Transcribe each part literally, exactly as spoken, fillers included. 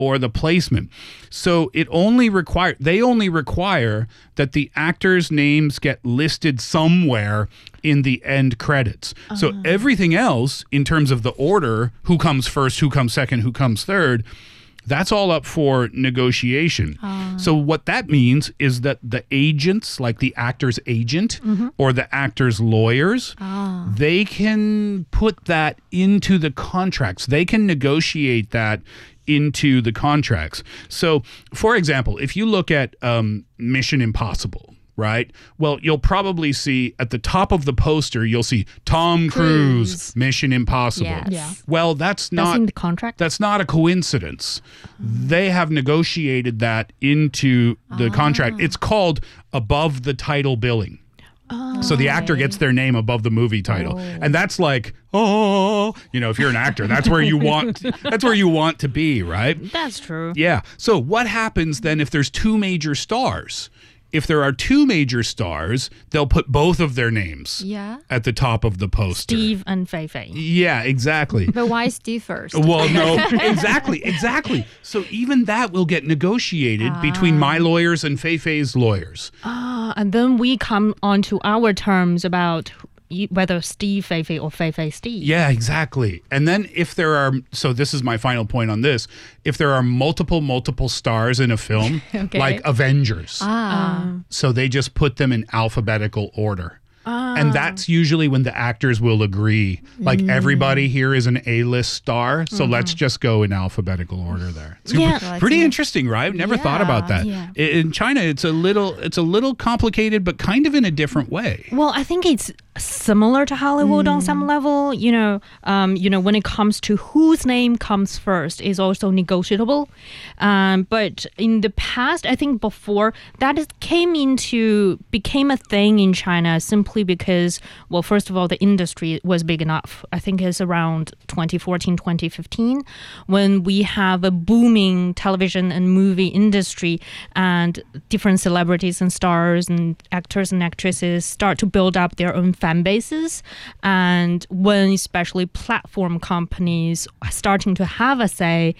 or the placement. So it only require they only require that the actors' names get listed somewhere in the end credits. Uh. So everything else in terms of the order, who comes first, who comes second, who comes third, that's all up for negotiation. Uh. So what that means is that the agents, like the actor's agent mm-hmm. or the actor's lawyers, uh. they can put that into the contracts. They can negotiate that into the contracts. So, for example, if you look at um, Mission Impossible, right? Well, you'll probably see at the top of the poster, you'll see Tom Cruise, Cruise. Mission Impossible. Yes. Yeah. Well, that's not that's in the contract. That's not a coincidence. Mm. They have negotiated that into the ah. contract. It's called above the title billing. Oh, so the actor gets their name above the movie title. Oh. And that's like, oh, you know, if you're an actor, that's where you want that's where you want to be, right? That's true. Yeah. So what happens then if there's two major stars? If there are two major stars, they'll put both of their names yeah. at the top of the poster. Steve and Fei Fei. Yeah, exactly. But why Steve first? Well, no, exactly, exactly. So even that will get negotiated ah. between my lawyers and Fei Fei's lawyers. Ah, and then we come on to our terms about whether Steve Fei Fei or Fei Fei Steve. Yeah, exactly. And then if there are, so this is my final point on this, if there are multiple, multiple stars in a film, okay. like Avengers, ah. so they just put them in alphabetical order. Ah. And that's usually when the actors will agree, like mm. everybody here is an A-list star, so mm-hmm. let's just go in alphabetical order there. It's yeah. pretty, pretty interesting, right? Never yeah. thought about that. Yeah. In China, it's a little it's a little complicated, but kind of in a different way. Well, I think it's similar to Hollywood mm. on some level. You know, um, you know, when it comes to whose name comes first is also negotiable. Um, but in the past, I think before that is, came into became a thing in China simply because, well, first of all, the industry was big enough. I think it's around twenty fourteen, twenty fifteen, when we have a booming television and movie industry and different celebrities and stars and actors and actresses start to build up their own fan bases. And when especially platform companies are starting to have a say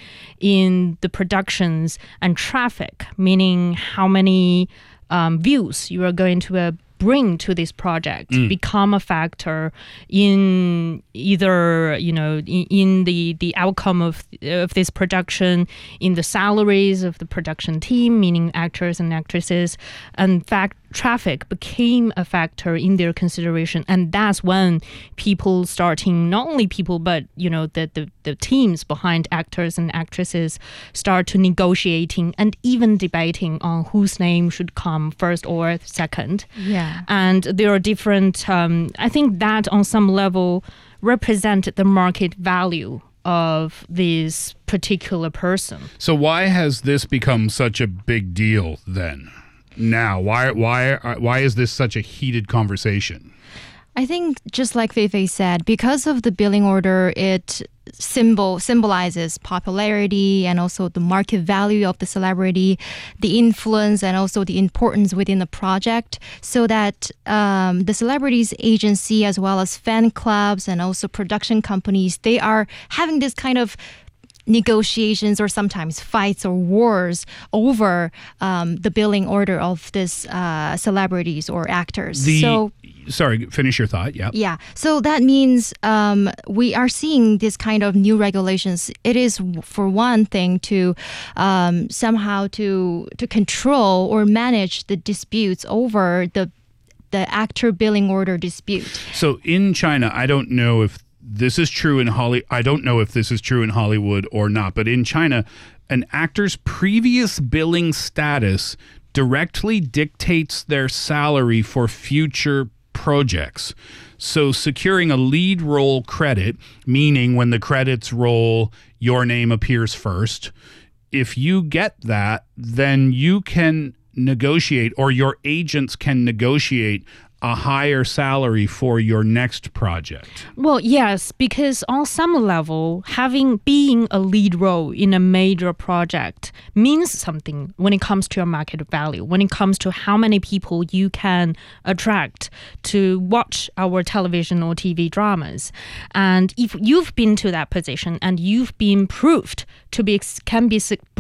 in the productions and traffic, meaning how many um, views you are going to uh, bring to this project mm. become a factor in either, you know, in, in the, the outcome of of this production, in the salaries of the production team, meaning actors and actresses. In fact, traffic became a factor in their consideration. And that's when people starting, not only people, but, you know, the, the, the teams behind actors and actresses start to negotiating and even debating on whose name should come first or second. Yeah. And there are different, um, I think that on some level represent the market value of this particular person. So why has this become such a big deal then? Now, why why why is this such a heated conversation? I think just like Fei Fei said, because of the billing order, it symbol symbolizes popularity and also the market value of the celebrity, the influence and also the importance within the project, so that um, the celebrities agency as well as fan clubs and also production companies, they are having this kind of negotiations or sometimes fights or wars over um, the billing order of this uh, celebrities or actors. The, so, sorry, finish your thought. Yeah. Yeah. So that means um, we are seeing this kind of new regulations. It is, for one thing, to um, somehow to to control or manage the disputes over the the actor billing order dispute. So in China, I don't know if this is true in Holly. I don't know if this is true in Hollywood or not, but in China, an actor's previous billing status directly dictates their salary for future projects. So securing a lead role credit, meaning when the credits roll, your name appears first. If you get that, then you can negotiate, or your agents can negotiate a higher salary for your next project. Well, yes, because on some level, having being a lead role in a major project means something when it comes to your market value, when it comes to how many people you can attract to watch our television or T V dramas. And if you've been to that position and you've been proved to be can be